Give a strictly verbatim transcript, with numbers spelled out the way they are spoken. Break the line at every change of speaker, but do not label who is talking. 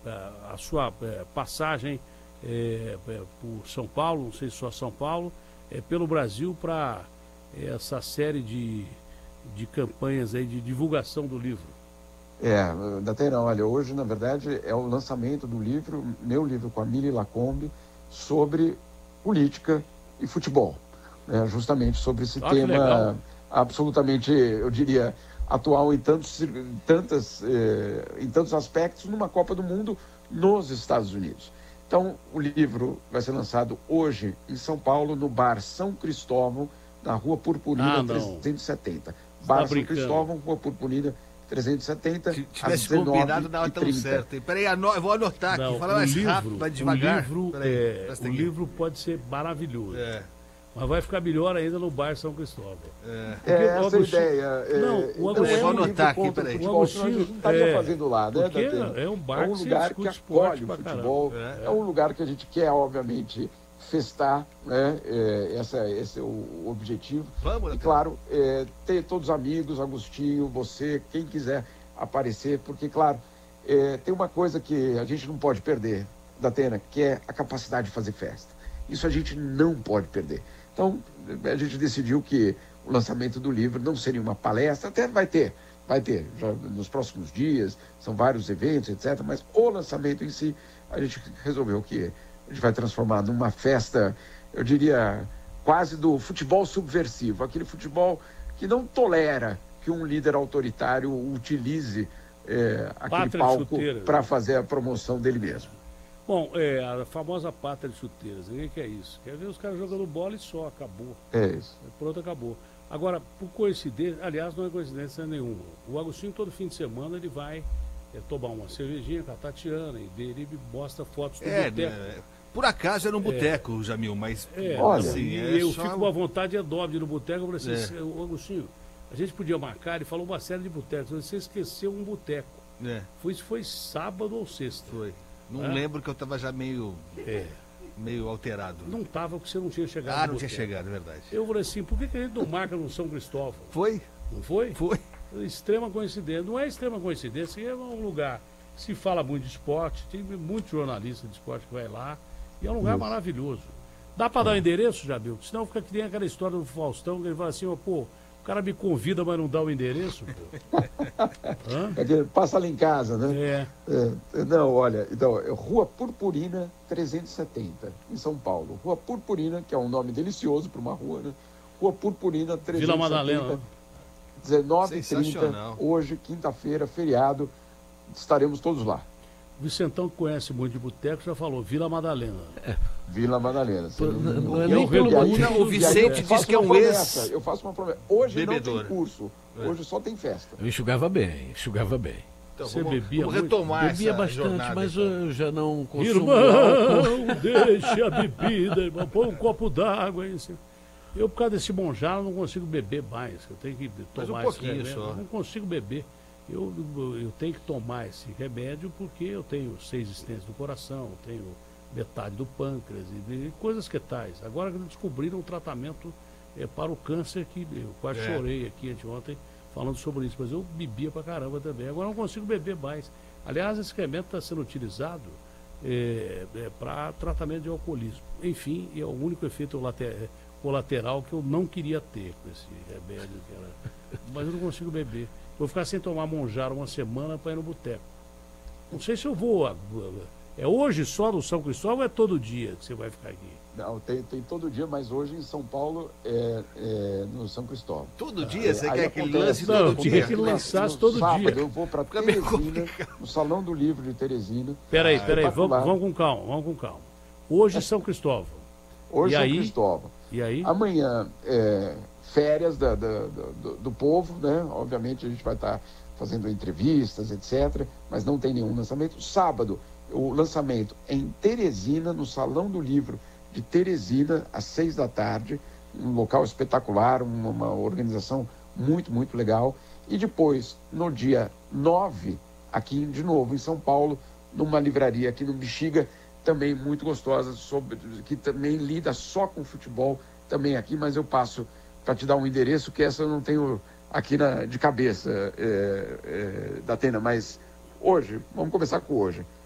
a sua é, passagem é, é, por São Paulo, não sei se só São Paulo, é, pelo Brasil para essa série de, de campanhas aí de divulgação do livro.
É, Datena, olha, hoje, na verdade, é o lançamento do livro, meu livro com a Mili Lacombe, sobre política e futebol. Né? Justamente sobre esse
Ah,
tema absolutamente, eu diria, atual em tantos, tantas, eh, em tantos aspectos, numa Copa do Mundo nos Estados Unidos. Então, o livro vai ser lançado hoje em São Paulo, no Bar São Cristóvão, na Rua Purpurina
ah,
trezentos e setenta.
Você
Bar
tá
São Cristóvão, Rua Purpurina trezentos e setenta.
Se tivesse combinado, não era tão certo. Peraí, eu vou anotar
não,
aqui, fala mais
livro,
rápido, vai devagar.
O livro,
Peraí,
é, o livro pode ser maravilhoso.
É.
Mas vai ficar melhor ainda no Bar São Cristóvão.
É, é essa Agostinho... ideia. É,
não, o Agostinho...
Então, é um livro aqui, peraí. O Agostinho, a gente não estaria é, fazendo lá, né?
É um bar
é um lugar que acolhe o futebol. É. é um lugar que a gente quer, obviamente, festar, né? É, essa, esse é o objetivo.
Vamos,
e, claro, é, ter todos os amigos, Agostinho, você, quem quiser aparecer, porque, claro, é, tem uma coisa que a gente não pode perder, Datena, que é a capacidade de fazer festa. Isso a gente não pode perder. Então, a gente decidiu que o lançamento do livro não seria uma palestra, até vai ter, vai ter, já nos próximos dias, são vários eventos, etcétera. Mas o lançamento em si, a gente resolveu que a gente vai transformar numa festa, eu diria, quase do futebol subversivo, aquele futebol que não tolera que um líder autoritário utilize é, aquele
Pátria
palco para fazer a promoção dele mesmo.
Bom, é a famosa pátria de chuteiras, ninguém quer isso. Quer ver os caras jogando bola e só, acabou.
É isso.
Pronto, acabou. Agora, por coincidência, aliás, não é coincidência nenhuma. O Agostinho, todo fim de semana, ele vai é, tomar uma cervejinha com a Tatiana e ele mostra fotos do
é,
boteco.
É, por acaso era um boteco, é, Jamil, mas...
É,
olha,
assim,
é
eu
só...
fico com a vontade enorme de ir no boteco. Eu falei assim, é. o Agostinho, a gente podia marcar, ele falou uma série de botecos. Você esqueceu um boteco.
É.
Foi, foi sábado ou sexta.
Foi. Não
é?
lembro que eu estava já meio,
é.
meio alterado.
Não estava porque você não tinha chegado.
Ah, não tinha chegado, é verdade.
Eu falei assim, por que, que a gente não marca no São Cristóvão?
Foi.
Não foi?
Foi.
Extrema coincidência. Não é extrema coincidência, é um lugar que se fala muito de esporte, tem muito jornalista de esporte que vai lá, e é um lugar Isso. maravilhoso. Dá para dar o um endereço, Jamil? Senão fica que nem aquela história do Faustão, que ele fala assim, oh, pô, o cara me convida, mas não dá o endereço, pô.
É passa lá em casa, né?
É.
é. Não, olha, então, é Rua Purpurina trezentos e setenta, em São Paulo. Rua Purpurina, que é um nome delicioso para uma rua, né? Rua Purpurina trezentos e setenta. Vila Madalena. dezenove e trinta, hoje, quinta-feira, feriado, estaremos todos lá.
O Vicentão, que conhece muito de boteco, já falou Vila Madalena.
É. Vila Madalena.
Não, não é nem pelo aí, o Vicente diz que é um ex.
Eu faço uma promessa. Hoje
Bebedor.
Não tem curso. Hoje é. Só tem festa.
Eu enxugava bem, enxugava bem.
Então,
Você
vamos,
bebia
vamos
muito?
retomar
Bebia
essa
bastante,
jornada,
mas
então.
eu já não consumo
Irmão, deixa a bebida, irmão. Põe um copo d'água aí. Eu, por causa desse monjalo, não consigo beber mais. Eu tenho que tomar
mas um pouquinho
esse remédio.
só.
Eu não consigo beber. Eu, eu tenho que tomar esse remédio porque eu tenho seis estentes do coração, tenho metade do pâncreas e, e coisas que tais. Agora que descobriram um tratamento é, para o câncer, que eu quase é. chorei aqui anteontem falando sobre isso, mas eu bebia pra caramba também. Agora não consigo beber mais. Aliás, esse remédio está sendo utilizado é, é, para tratamento de alcoolismo. Enfim, é o único efeito later, colateral que eu não queria ter com esse remédio. Que era... Mas eu não consigo beber. Vou ficar sem tomar monjaro uma semana para ir no boteco. Não sei se eu vou. É hoje só no São Cristóvão ou é todo dia que você vai ficar aqui?
Não, tem, tem todo dia, mas hoje em São Paulo é, é no São Cristóvão.
Todo dia?
É,
você quer que
acontece,
lance
não,
todo
eu
dia?
queria que lançasse todo
sábado,
dia.
Eu vou para Teresina, no Salão do Livro de Teresina.
Peraí, peraí, vamos, vamos com calma, vamos com calma. Hoje São Cristóvão.
Hoje
e
São
aí?
Cristóvão.
E aí?
Amanhã, é, férias da, da, do, do povo, né? Obviamente a gente vai estar fazendo entrevistas, etcétera, mas não tem nenhum lançamento. Sábado, o lançamento em Teresina, no Salão do Livro de Teresina, às seis da tarde, um local espetacular, uma, uma organização muito, muito legal. E depois, no dia nove, aqui de novo em São Paulo, numa livraria aqui no Bexiga, também muito gostosa, sobre, que também lida só com futebol, também aqui, mas eu passo para te dar um endereço, que essa eu não tenho aqui na, de cabeça, é, é, Datena, mas hoje, vamos começar com hoje.